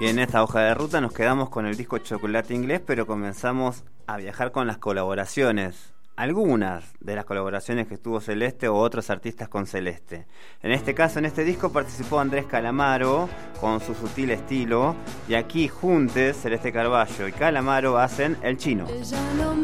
Y en esta hoja de ruta nos quedamos con el disco Chocolate Inglés, pero comenzamos a viajar con las colaboraciones. Algunas de las colaboraciones que tuvo Celeste o otros artistas con Celeste. En este caso, en este disco participó Andrés Calamaro con su sutil estilo, y aquí juntos Celeste Carballo y Calamaro hacen El Chino.